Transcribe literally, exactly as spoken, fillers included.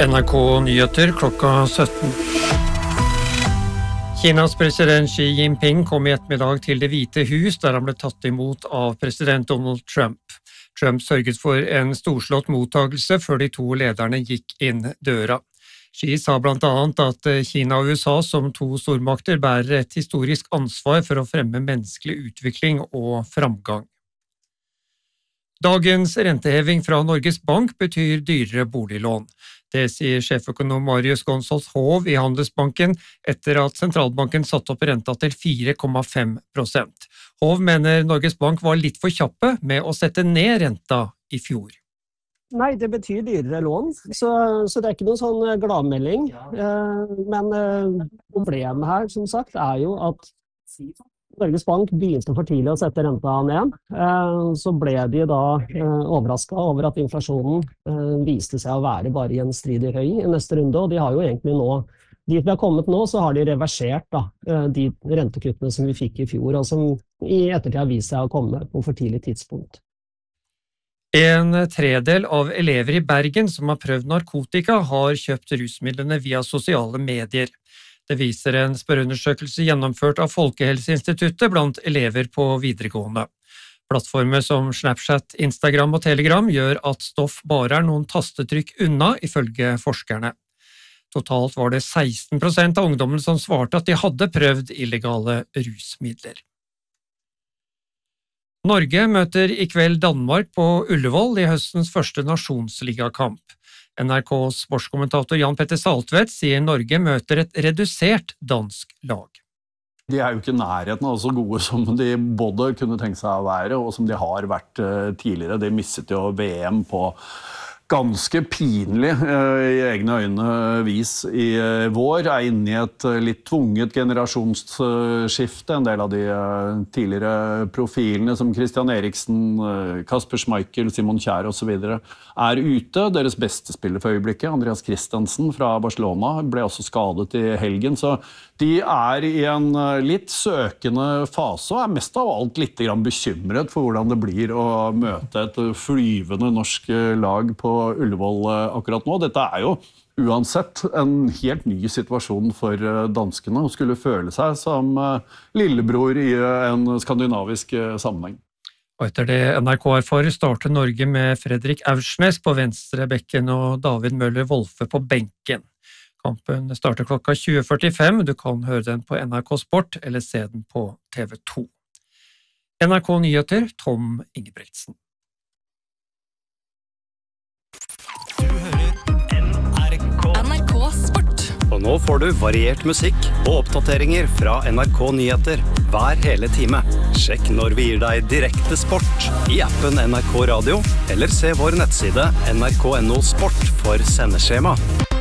N R K Nyheter klokka sytten. Kinas president Xi Jinping kom i ettermiddag til Det hvite hus, der han ble tatt imot av president Donald Trump. Trump sørget for en storslått mottagelse før de to lederne gikk inn døra. Xi sa blant annet at Kina og U S A som to stormakter bærer et historisk ansvar for å fremme menneskelig utvikling og framgang. Dagens renteheving fra Norges Bank betyr dyrere boliglån. Det sier sjeføkonom Marius Gonsalves Hov i Handelsbanken etter at sentralbanken satte opp renta til fire komma fem prosent. Hov mener Norges Bank var litt for kjappe med å sette ned renta i fjor. Nei, det betyr dyrere lån, så, så det er ikke noen sånn gladmelding. Men problemet her, som sagt, er jo at Norges Bank begynte for tidlig å sette renta ned. Så ble de da overrasket over at inflasjonen viste seg å være bare gjenstridig høy i neste runde, og de har jo egentlig nå, dit vi har kommet nå, så har de reversert da, de rentekuttene som vi fikk i fjor, og som i ettertid har vist seg å komme på for tidlig tidspunkt. En tredel av elever i Bergen som har prøvd narkotika har kjøpt rusmidlene via sosiale medier. Det viser en spørreundersøkelse gjennomført av Folkehelseinstituttet blant elever på videregående. Plattformer som Snapchat, Instagram og Telegram gjør at stoff bare er noen tastetrykk unna, ifølge forskerne. Totalt var det seksten prosent av ungdommen som svarte at de hadde prøvd illegale rusmidler. Norge møter i kveld Danmark på Ullevål i høstens første nasjonsligakamp. N R K's sportskommentator Jan Petter Saltvedt sier Norge møter et redusert dansk lag. De er jo ikke nærheten av så gode som de både kunne tenke seg å være, og som de har vært tidligere. De mistet jo V M på ganske pinlig i egne øyne vis i vår, er inne i et litt tvunget generasjonsskifte. En del av de tidligere profilene som Christian Eriksen, Kasper Schmeichel, Simon Kjær og så videre er ute. Deres beste spiller for øyeblikket, Andreas Christensen fra Barcelona, ble også skadet i helgen, så de er i en litt søkende fase og er mest av alt litt bekymret for hvordan det blir å møte et flyvende norsk lag på Ullevål akkurat nå. Dette er jo uansett en helt ny situasjon for danskene og skulle føle seg som lillebror i en skandinavisk sammenheng. Og etter det N R K erfarer starter Norge med Fredrik Aursnes på venstre bekken og David Møller Wolfe på benken. Kampen starter klokka tjue førtifem. Du kan høre den på N R K Sport eller se den på T V to. N R K Nyheter, Tom Ingebretsen. Du hører N R K. N R K Sport. Og nå får du variert musikk og oppdateringer fra N R K Nyheter hver hele time. Sjekk når vi gir deg direkte sport i appen N R K Radio, eller se vår nettside N R K punktum no sport for sendeskjema.